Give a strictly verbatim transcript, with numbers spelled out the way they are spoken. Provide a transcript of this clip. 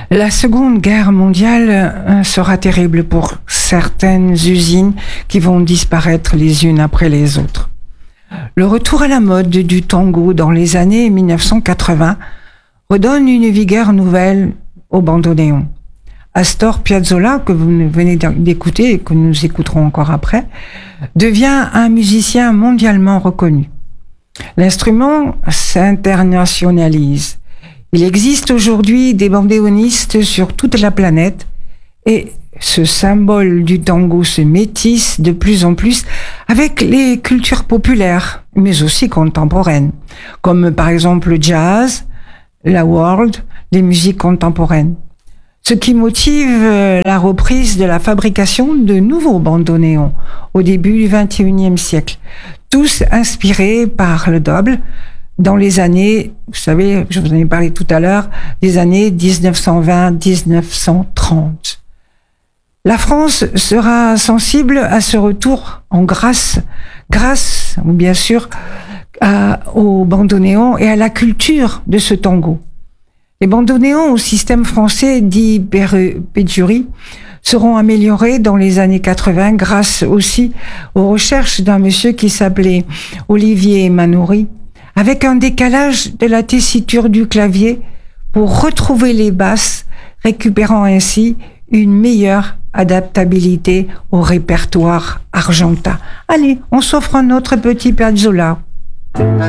La Seconde Guerre mondiale sera terrible pour certaines usines qui vont disparaître les unes après les autres. Le retour à la mode du tango dans les années dix-neuf cent quatre-vingts redonne une vigueur nouvelle au bandoneon. Astor Piazzolla, que vous venez d'écouter et que nous écouterons encore après, devient un musicien mondialement reconnu. L'instrument s'internationalise. Il existe aujourd'hui des bandéonistes sur toute la planète et ce symbole du tango se métisse de plus en plus avec les cultures populaires, mais aussi contemporaines, comme par exemple le jazz, la world, les musiques contemporaines. Ce qui motive la reprise de la fabrication de nouveaux bandoneons au début du vingt et unième siècle, tous inspirés par le double, dans les années, vous savez, je vous en ai parlé tout à l'heure, des années dix-neuf cent vingt à dix-neuf cent trente. La France sera sensible à ce retour en grâce, grâce, bien sûr, à, au bandoneon et à la culture de ce tango. Les bandoneons au système français dit Pédurie seront améliorés dans les années quatre-vingts grâce aussi aux recherches d'un monsieur qui s'appelait Olivier Manoury, avec un décalage de la tessiture du clavier pour retrouver les basses, récupérant ainsi une meilleure adaptabilité au répertoire argentin. Allez, on s'offre un autre petit Piazzolla.